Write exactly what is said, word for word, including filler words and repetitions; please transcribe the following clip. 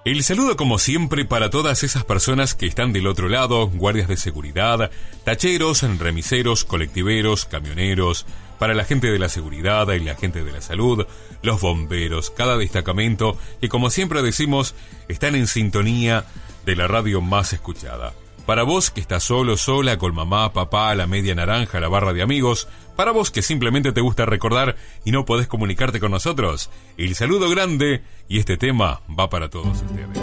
El saludo como siempre para todas esas personas que están del otro lado, guardias de seguridad, tacheros, remiseros, colectiveros, camioneros, para la gente de la seguridad y la gente de la salud, los bomberos, cada destacamento que como siempre decimos están en sintonía de la radio más escuchada. Para vos que estás solo, sola, con mamá, papá, la media naranja, la barra de amigos. Para vos que simplemente te gusta recordar y no podés comunicarte con nosotros, el saludo grande y este tema va para todos ustedes.